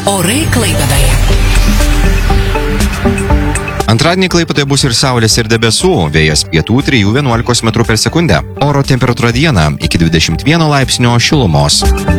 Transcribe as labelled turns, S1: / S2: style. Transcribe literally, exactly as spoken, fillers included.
S1: Orai Klaipėdoje.
S2: Antradienį Klaipėdoje bus ir saulės, ir debesų, vėjas pietų trijų vienuolikos metrų per sekundę. Oro temperatūra dieną iki dvidešimt vieno laipsnio šilumos.